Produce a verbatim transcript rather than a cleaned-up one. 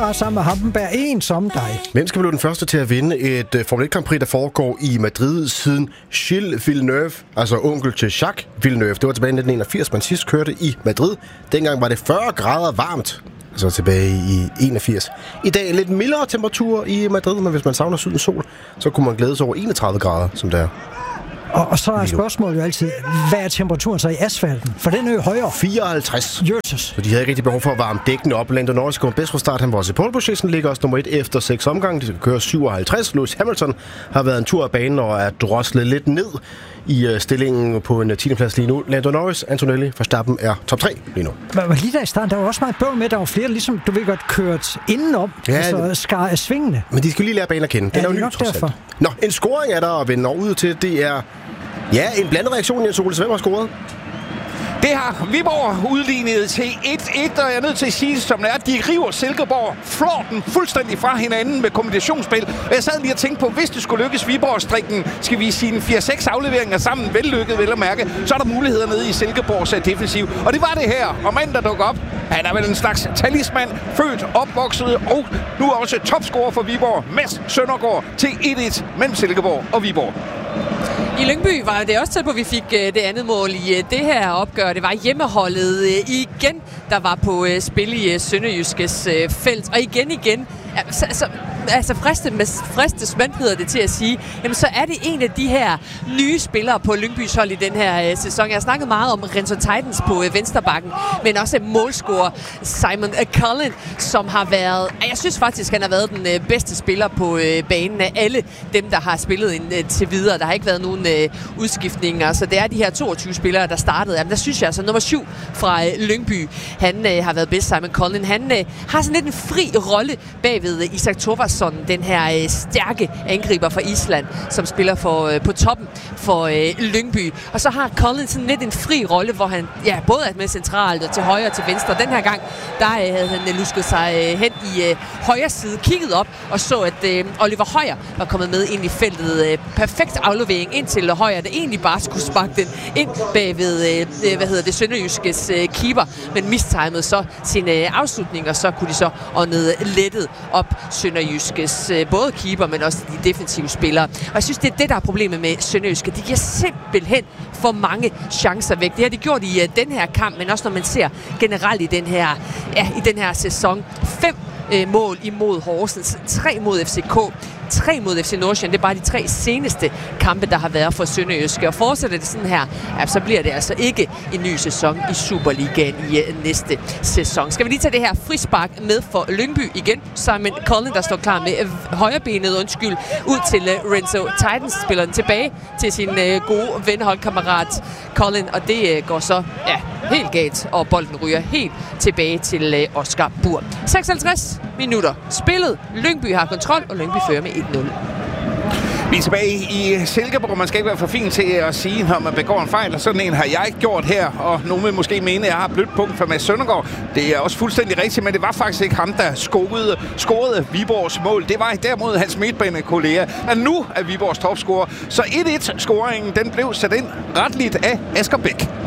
start sammen med Hampenberg. En som dig. Hvem skal blive den første til at vinde et uh, Formel et Grand Prix, der foregår i Madrid siden Gilles Villeneuve, altså onkel til Jacques Villeneuve. Det var tilbage i nitten enogfirs, man sidst kørte i Madrid. Dengang var det fyrre grader varmt, altså tilbage i enogfirs. I dag er lidt mildere temperatur i Madrid, men hvis man savner sydens sol, så kunne man glæde sig over enogtredive grader, som der. Og, og så er spørgsmålet jo altid, hvad er temperaturen så i asfalten? For den er jo højere. fireoghalvtreds. Jesus. Så de havde ikke rigtig behov for at varme dækkene op. Lando Norris kom bedst fra start. Han var også i pole position, ligger også nummer et efter seks omgange. De skal køre syvoghalvtreds. Lewis Hamilton har været en tur af banen og er droslet lidt ned i uh, stillingen på en tiende plads lige nu. Lando Norris, Antonelli, Verstappen er top tre lige nu. Men lige der i starten, der var også meget bøvl med. Der var flere, ligesom du ved godt, kørt indenom. Ja, altså skar af svingene. Men de skal lige lære banen at kende. Den ja, er jo ny, trods alt. Nå, en scoring er der at vende ud til. Det er ja, en blandet reaktion, Jens Ole. Hvem har scoret? Det har Viborg udlignet til et et, og jeg er nødt til at sige, som det er, de river Silkeborg, flår den fuldstændig fra hinanden med kombinationsspil. Og jeg sad lige og tænkte på, hvis det skulle lykkes Viborg-strikken, skal vi sige fire seks afleveringer sammen, vellykket vel at mærke, så er der muligheder nede i Silkeborgs defensiv. Og det var det her, og manden der dukker op, han er vel en slags talisman, født, opvokset og nu også topscorer for Viborg, Mads Søndergaard, til et et mellem Silkeborg og Viborg. I Lyngby var det også tæt på, at vi fik det andet mål i det her opgør. Det var hjemmeholdet igen, der var på spil i Sønderjyskes felt. Og igen, igen, altså, altså, altså fristes, fristes man hedder det til at sige, jamen så er det en af de her nye spillere på Lyngbys hold i den her sæson. Jeg har snakket meget om Renzo Titans på vensterbakken, men også målscorer Simon Cullen, som har været, jeg synes faktisk, han har været den bedste spiller på banen af alle dem, der har spillet ind til videre. Der har ikke været nogen udskiftninger, så det er de her toogtyve spillere, der startede. Jamen der synes jeg altså, nummer syv fra Lyngby, han øh, har været bedst, Simon Cullen. Han øh, har sådan lidt en fri rolle bagved Isak Thorvarsson, den her øh, stærke angriber fra Island, som spiller for, øh, på toppen for øh, Lyngby. Og så har Cullen sådan lidt en fri rolle, hvor han ja, både er med centralt og til højre og til venstre. Den her gang, der øh, havde han øh, lusket sig øh, hen i øh, højre side, kigget op og så, at øh, Oliver Højer var kommet med ind i feltet. Øh, perfekt aflevering ind til Højer, der egentlig bare skulle sparke den ind bagved, øh, hvad hedder det, Sønderjyskes øh, keeper, men mistimede så sin øh, afslutning, og så kunne de så åndede lettet op Sønderjyskes øh, både keeper, men også de defensive spillere. Og jeg synes, det er det, der er problemet med Sønderjyske. De giver simpelthen for mange chancer væk. Det har de gjort i øh, den her kamp, men også når man ser generelt i den her, ja, i den her sæson. Fem øh, mål imod Horsens, tre mod F C K, tre mod F C Nordsjælland. Det er bare de tre seneste kampe, der har været for Sønderjyske. Og fortsætter det sådan her, ja, så bliver det altså ikke en ny sæson i Superligaen i uh, næste sæson. Skal vi lige tage det her frispark med for Lyngby igen. Simon Cullen, der står klar med uh, højrebenet, undskyld, ud til uh, Renzo Titans, spiller den tilbage til sin uh, gode venholdkammerat Cullen, og det uh, går så ja, helt galt, og bolden ryger helt tilbage til uh, Oscar Bur. seksoghalvtreds minutter spillet. Lyngby har kontrol, og Lyngby fører med et nul. Vi er tilbage i Silkeborg. Man skal ikke være for fin til at sige, når man begår en fejl, og sådan en har jeg ikke gjort her, og nogen vil måske mene, at jeg har blødt punkt for Mads Søndergaard. Det er også fuldstændig rigtigt, men det var faktisk ikke ham, der scorede, scorede Viborgs mål. Det var derimod hans midtbanekollega, og nu er Viborgs topscorer. Så et et-scoringen, den blev sat ind retligt af Asger Bæk.